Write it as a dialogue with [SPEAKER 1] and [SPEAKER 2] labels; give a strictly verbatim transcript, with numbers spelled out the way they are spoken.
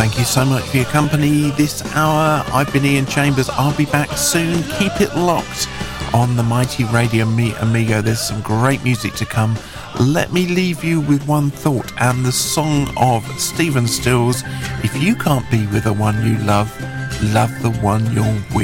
[SPEAKER 1] Thank you so much for your company this hour. I've been Ian Chambers. I'll be back soon. Keep it locked on the mighty Radio Mi Amigo. There's some great music to come. Let me leave you with one thought and the song of Stephen Stills. If you can't be with the one you love, love the one you're with.